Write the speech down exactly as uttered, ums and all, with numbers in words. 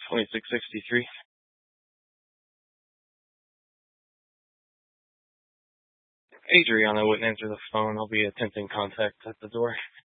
twenty-six sixty-three. Adriana wouldn't answer the phone. I'll be attempting contact at the door.